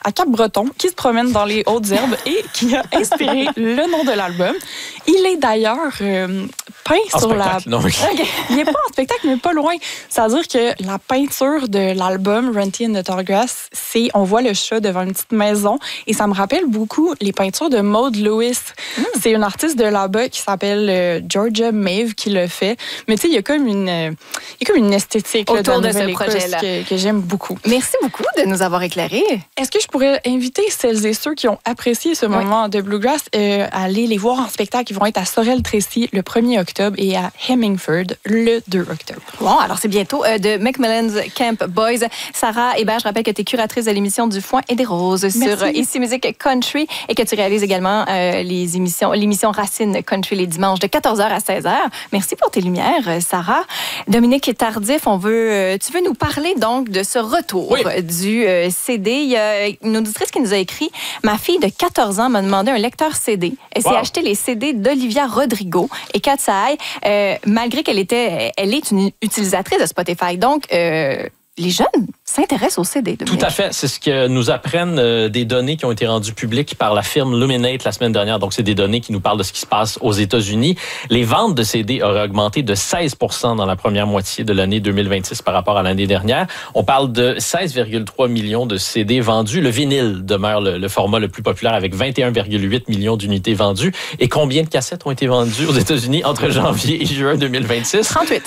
à Cap-Breton qui se promène dans les Hautes-Herbes et qui a inspiré le nom de l'album. Il est d'ailleurs peint sur la... Non, okay. Il n'est pas en spectacle, mais pas loin. C'est-à-dire que la peinture de l'album Runty and the Tall Grass, on voit le chat devant une petite maison et ça me rappelle beaucoup les peintures de Maud Lewis. C'est une artiste de là-bas qui s'appelle Georgia Maeve qui le fait. Mais tu sais, il y a comme une esthétique autour là, de ce projet-là que j'aime beaucoup. Merci beaucoup de nous avoir éclairés. Est-ce que je pourrais inviter celles et ceux qui ont apprécié ce moment de Bluegrass à aller les voir en spectacle? Ils vont être à Sorel-Tracy le 1er octobre et à Hemingford le 2 octobre. Bon, alors c'est bientôt de Macmillan's Camp Boys. Sarah Hébert, je rappelle que tu es curatrice de l'émission Du Foin et des Roses sur Ici Musique Country et que tu réalises également l'émission Racine Country les dimanches de 14h à 16h. Merci pour tes lumières, Sarah. Dominique Tardif, tu veux nous parler donc de ce retour du CD. Il y a une auditrice qui nous a écrit « Ma fille de 14 ans m'a demandé un lecteur CD. Elle s'est acheté les CD d'Olivia Rodrigo et Katsai, malgré qu'elle est une utilisatrice de Spotify. Donc, les jeunes s'intéressent au CD. Tout à fait. C'est ce que nous apprennent des données qui ont été rendues publiques par la firme Luminate la semaine dernière. Donc, c'est des données qui nous parlent de ce qui se passe aux États-Unis. Les ventes de CD auraient augmenté de 16% dans la première moitié de l'année 2026 par rapport à l'année dernière. On parle de 16,3 millions de CD vendus. Le vinyle demeure le format le plus populaire avec 21,8 millions d'unités vendues. Et combien de cassettes ont été vendues aux États-Unis entre janvier et juin 2026? 38.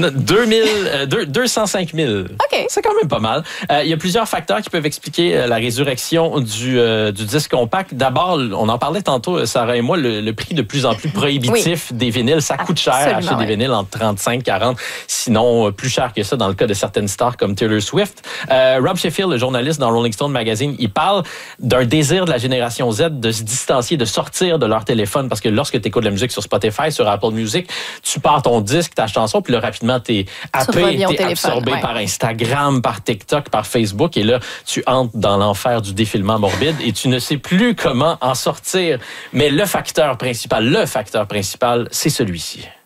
205 000. OK. C'est quand même pas mal. Il y a plusieurs facteurs qui peuvent expliquer la résurrection du disque compact. D'abord, on en parlait tantôt, Sarah et moi, le prix de plus en plus prohibitif des vinyles. Ça coûte cher acheter des vinyles entre 35, 40, sinon plus cher que ça dans le cas de certaines stars comme Taylor Swift. Rob Sheffield, le journaliste dans Rolling Stone Magazine, il parle d'un désir de la génération Z de se distancier, de sortir de leur téléphone parce que lorsque tu écoutes de la musique sur Spotify, sur Apple Music, tu pars ton disque, ta chanson, puis là, rapidement, t'es happé, t'es absorbé par Instagram, par TikTok, par Facebook, et là, tu entres dans l'enfer du défilement morbide et tu ne sais plus comment en sortir. Mais le facteur principal, c'est celui-ci.